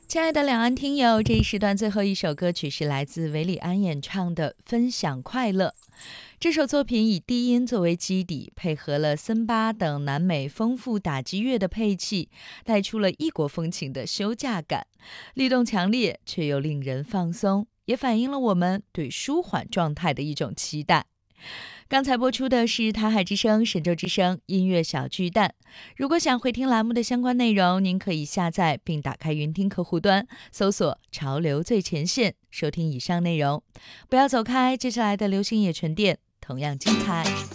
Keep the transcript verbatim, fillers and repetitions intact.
亲爱的两岸听友，这一时段最后一首歌曲是来自韦礼安演唱的《分享快乐》。这首作品以低音作为基底，配合了森巴等南美丰富打击乐的配器，带出了异国风情的休假感，律动强烈却又令人放松，也反映了我们对舒缓状态的一种期待。刚才播出的是台海之声、神州之声音乐小巨蛋。如果想回听栏目的相关内容，您可以下载并打开云听客户端，搜索潮流最前线，收听以上内容。不要走开，接下来的流行野纯电同样精彩。